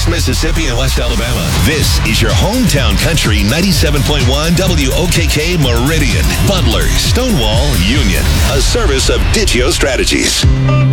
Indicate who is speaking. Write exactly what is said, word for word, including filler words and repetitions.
Speaker 1: East Mississippi and West Alabama. This is your hometown country ninety-seven point one W O K K Meridian, Butler, Stonewall, Union. A service of Digio Strategies.